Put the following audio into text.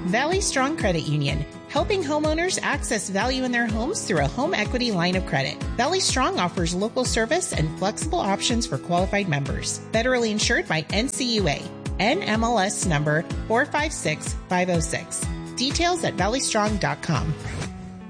Valley Strong Credit Union, helping homeowners access value in their homes through a home equity line of credit. Valley Strong offers local service and flexible options for qualified members. Federally insured by NCUA. NMLS number 456506. Details at valleystrong.com.